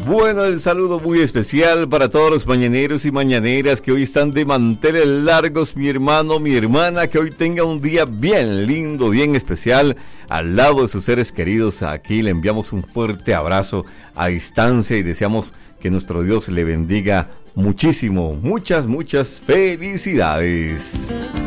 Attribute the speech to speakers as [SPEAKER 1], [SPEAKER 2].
[SPEAKER 1] Bueno, el saludo muy especial para todos los mañaneros y mañaneras que hoy están de manteles largos, mi hermano, mi hermana, que hoy tenga un día bien lindo, bien especial, al lado de sus seres queridos. Aquí le enviamos un fuerte abrazo a distancia y deseamos que nuestro Dios le bendiga muchísimo. Muchas felicidades.